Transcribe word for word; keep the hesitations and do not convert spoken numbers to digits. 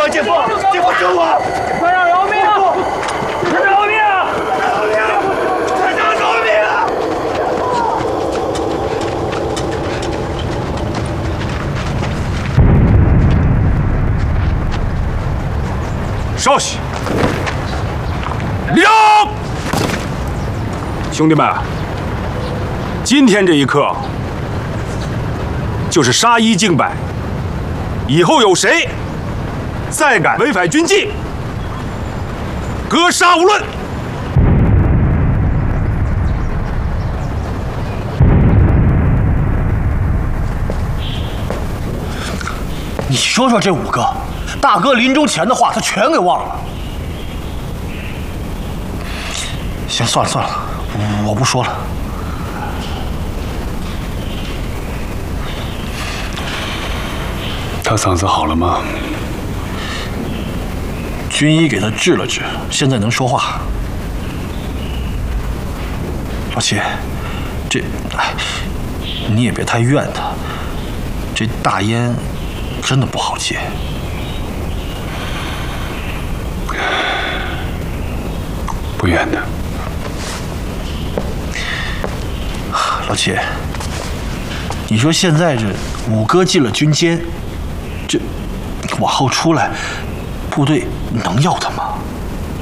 我，姐夫，姐夫救我！ 快让饶命！快饶命！ 饶命！快让饶命！ 稍息，立正！兄弟们，今天这一刻就是杀一儆百，以后有谁再敢违反军纪，格杀无论。 你说说这五个，大哥临终前的话，他全给忘了。行，算了算了，我不说了。 他嗓子好了吗？ 军医给他治了治，现在能说话。老七，这，哎，你也别太怨他，这大烟真的不好戒。 不怨他。 老七，你说现在这五哥进了军监，这往后出来，部队能要他吗？